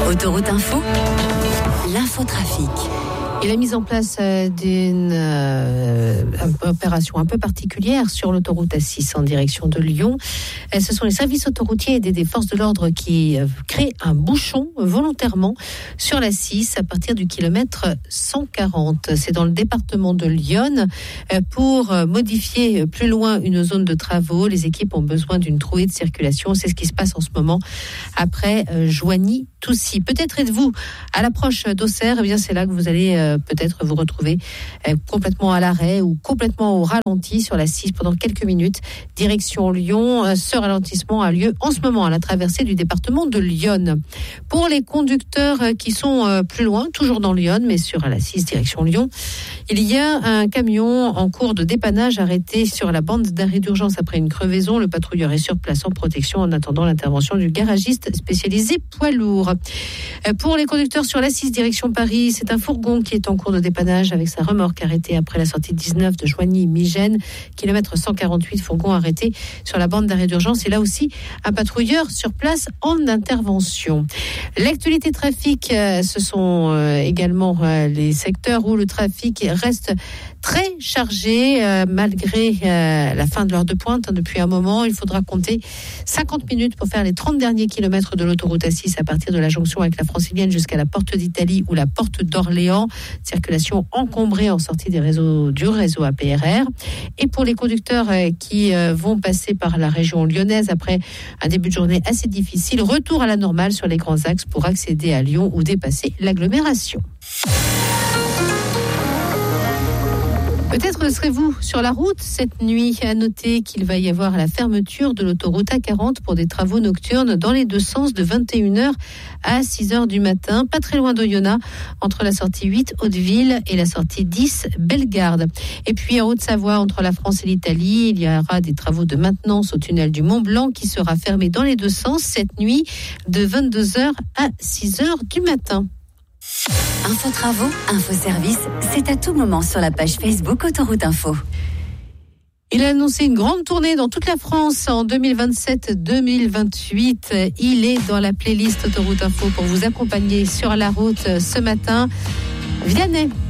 Autoroute Info, l'infotrafic. Et la mise en place d'une opération un peu particulière sur l'autoroute A6 en direction de Lyon. Ce sont les services autoroutiers et des forces de l'ordre qui créent un bouchon volontairement sur l'A6 à partir du kilomètre 140. C'est dans le département de Lyon. Pour modifier plus loin une zone de travaux, les équipes ont besoin d'une trouée de circulation. C'est ce qui se passe en ce moment après Joigny-Toucy. Peut-être êtes-vous à l'approche d'Auxerre. Eh bien, c'est là que vous allez peut-être vous retrouver complètement à l'arrêt ou complètement au ralenti sur la 6 pendant quelques minutes, direction Lyon. Ce ralentissement a lieu en ce moment à la traversée du département de Lyon. Pour les conducteurs qui sont plus loin, toujours dans Lyon, mais sur la 6 direction Lyon, il y a un camion en cours de dépannage arrêté sur la bande d'arrêt d'urgence après une crevaison. Le patrouilleur est sur place en protection en attendant l'intervention du garagiste spécialisé poids lourd. Pour les conducteurs sur la 6 direction Paris, c'est un fourgon qui est en cours de dépannage avec sa remorque arrêtée après la sortie 19 de Joigny-Migène, kilomètre 148, fourgon arrêté sur la bande d'arrêt d'urgence. Et là aussi, un patrouilleur sur place en intervention. L'actualité trafic, ce sont également les secteurs où le trafic reste très chargé malgré la fin de l'heure de pointe. Depuis un moment, il faudra compter 50 minutes pour faire les 30 derniers kilomètres de l'autoroute A6 à partir de la jonction avec la Francilienne jusqu'à la porte d'Italie ou la porte d'Orléans. Circulation encombrée en sortie du réseau APRR. Et pour les conducteurs qui vont passer par la région lyonnaise après un début de journée assez difficile, retour à la normale sur les grands axes pour accéder à Lyon ou dépasser l'agglomération. Peut-être serez-vous sur la route cette nuit. À noter qu'il va y avoir la fermeture de l'autoroute A40 pour des travaux nocturnes dans les deux sens de 21h à 6h du matin, pas très loin d'Oyonnax, entre la sortie 8 Hauteville et la sortie 10 Bellegarde. Et puis en Haute-Savoie, entre la France et l'Italie, il y aura des travaux de maintenance au tunnel du Mont-Blanc qui sera fermé dans les deux sens cette nuit de 22h à 6h du matin. Info travaux, info service, c'est à tout moment sur la page Facebook Autoroute Info. Il a annoncé une grande tournée dans toute la France en 2027-2028. Il est dans la playlist Autoroute Info pour vous accompagner sur la route ce matin. Vianney.